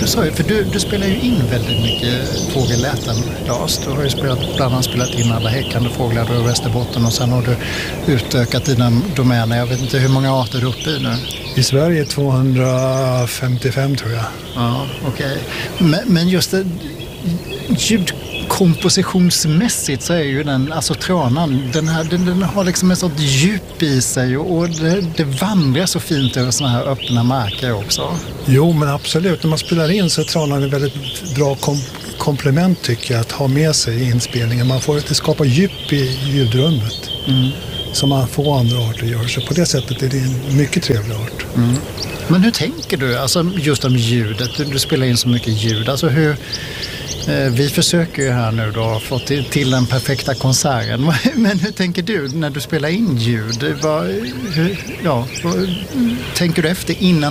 du sa ju, för du spelar ju in väldigt mycket fågelläten, Lars. Du har ju bland annat spelat in alla häckande fåglar i Västerbotten och sen har du utökat dina domäner. Jag vet inte hur många arter du är uppe i nu. I Sverige 255 tror jag. Ja, okej. Men just det, ljudkompositionsmässigt så är ju den, alltså tranan, den har liksom ett sånt djup i sig och det vandrar så fint över såna här öppna marker också. Jo, men absolut. När man spelar in så är tranan en väldigt bra komplement tycker jag att ha med sig i inspelningen. Det skapar djup i ljudrummet. Som man får andra arter gör. Så på det sättet är det en mycket trevlig art. Men hur tänker du, alltså just om ljudet? Du spelar in så mycket ljud. Alltså vi försöker ju här nu då få till den perfekta konserten. Men hur tänker du när du spelar in ljud? Vad tänker du efter innan